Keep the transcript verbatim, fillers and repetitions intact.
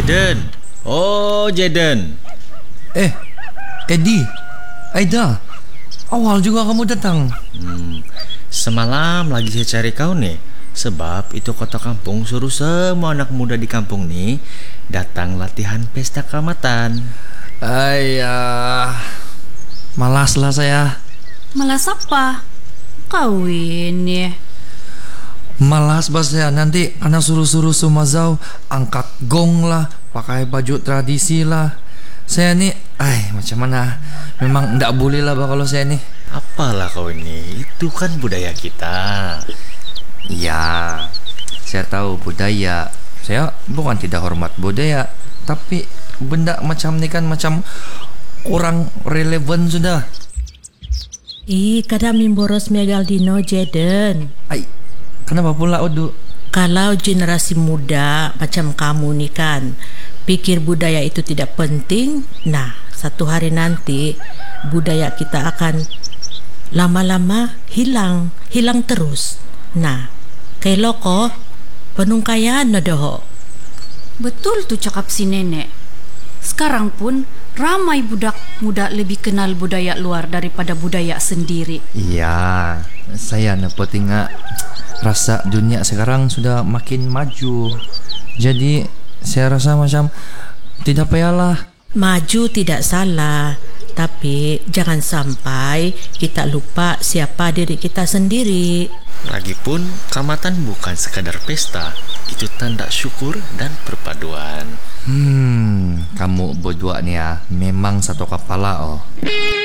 Jaden. Oh, Jaden. Eh, Eddie, Aida, awal juga kamu datang. Hmm, semalam lagi saya cari kau nih. Sebab itu kota kampung suruh semua anak muda di kampung nih datang latihan pesta kecamatan. Ayah, malaslah saya. Malas apa? Kawin ya. Malas bas ya, nanti anak suruh-suruh Sumazau angkat gong lah, pakai baju tradisi lah. Saya nih, ay macam mana? Memang ndak boleh lah bah kalau saya nih. Apalah kau ini, itu kan budaya kita. Ya, saya tahu budaya. Saya bukan tidak hormat budaya, tapi benda macam ni kan macam kurang relevan sudah. Ih, kada mimboros megaldino Jaden. Ay, kenapa pula Odu? Kalau generasi muda macam kamu nih kan pikir budaya itu tidak penting, nah satu hari nanti budaya kita akan lama-lama hilang, hilang terus. Nah, kayak loko penungkayan doho. Betul tuh cakap si nenek. Sekarang pun ramai budak muda lebih kenal budaya luar daripada budaya sendiri. Iya, saya dapat ingat rasa dunia sekarang sudah makin maju. Jadi saya rasa macam tidak payahlah. Maju tidak salah, tapi jangan sampai kita lupa siapa diri kita sendiri. Lagipun, kecamatan bukan sekadar pesta, itu tanda syukur dan perpaduan. Hmm, kamu berdua nih ya memang satu kepala oh.